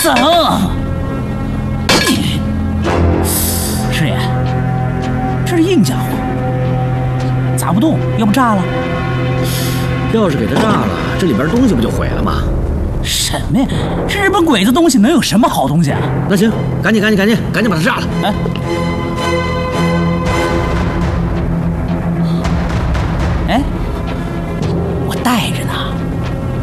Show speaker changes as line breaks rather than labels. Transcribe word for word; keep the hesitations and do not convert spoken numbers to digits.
走。师爷，这是硬家伙，砸不动，要不炸了？
要是给它炸了，这里边东西不就毁了吗？
什么呀？这日本鬼子东西能有什么好东西啊？
那行，赶紧赶紧赶紧赶紧把它炸了！
哎。